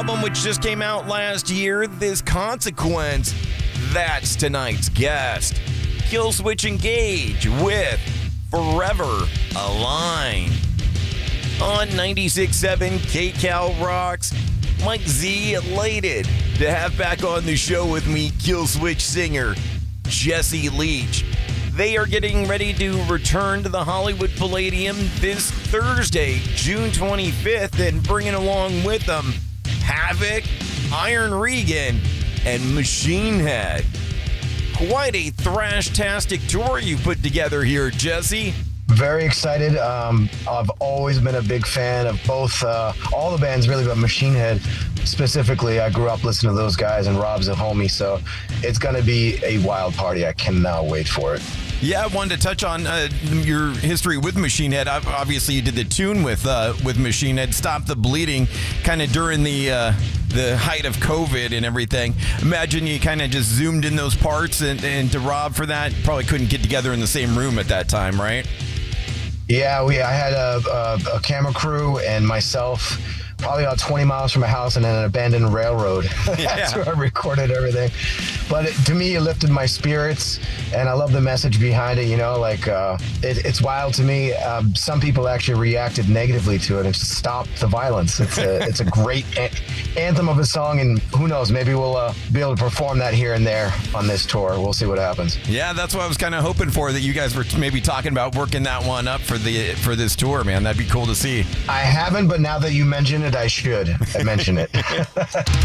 album, which just came out last year, This Consequence. That's tonight's guest. Killswitch Engage with Forever Aligned. On 96.7 KCal Rocks, Mike Z elated to have back on the show with me Killswitch singer Jesse Leach. They are getting ready to return to the Hollywood Palladium this Thursday, June 25th, and bringing along with them Havoc, Iron Regan, and Machine Head. Quite a thrash-tastic tour you put together here, Jesse. Very excited. I've always been a big fan of both, all the bands really, but Machine Head specifically. I grew up listening to those guys, and Rob's a homie, so it's going to be a wild party. I cannot wait for it. Yeah, I wanted to touch on your history with Machine Head. Obviously, you did the tune with Machine Head, Stop the Bleeding, kind of during the height of COVID and everything. Imagine you kind of just zoomed in those parts, and to Rob for that, probably couldn't get together in the same room at that time, right? Yeah, I had a camera crew and myself, probably about 20 miles from my house, and then an abandoned railroad. That's where I recorded everything. But to me, it lifted my spirits, and I love the message behind it. You know, like it's wild to me. Some people actually reacted negatively to it and just stop the violence. It's a great anthem of a song, and who knows, maybe we'll be able to perform that here and there on this tour. We'll see what happens. Yeah, that's what I was kind of hoping for, that you guys were maybe talking about working that one up for this tour, man. That'd be cool to see. I haven't, but now that you mention it, I should mention it.